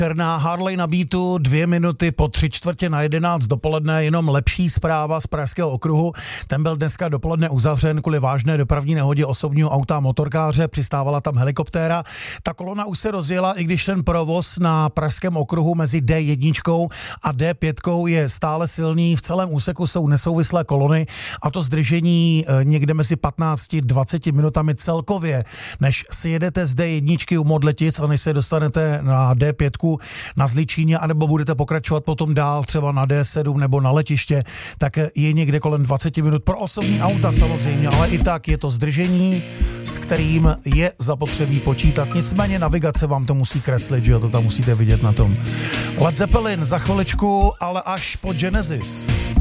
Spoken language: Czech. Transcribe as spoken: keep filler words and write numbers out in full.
Černá Harley na beatu, dvě minuty po tři čtvrtě na jedenáct dopoledne, jenom lepší zpráva z Pražského okruhu. Ten byl dneska dopoledne uzavřen kvůli vážné dopravní nehodě osobního auta a motorkáře, přistávala tam helikoptéra. Ta kolona už se rozjela, i když ten provoz na Pražském okruhu mezi D jedna a D pět je stále silný. V celém úseku jsou nesouvislé kolony a to zdržení někde mezi patnáct až dvacet minutami celkově, než si jedete z D jedna u Modletic a než se dostanete na D pět na Zličíně, anebo budete pokračovat potom dál třeba na D sedm nebo na letiště, tak je někde kolem dvacet minut pro osobní auta samozřejmě, ale i tak je to zdržení, s kterým je zapotřebí počítat. Nicméně navigace vám to musí kreslit, že jo, to tam musíte vidět na tom. Led Zeppelin za chviličku, ale až po Genesis.